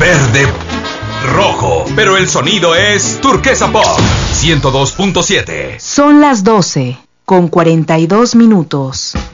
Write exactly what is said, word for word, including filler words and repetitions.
verde, rojo, pero el sonido es Turquesa Pop ciento dos punto siete. Son las doce con cuarenta y dos minutos.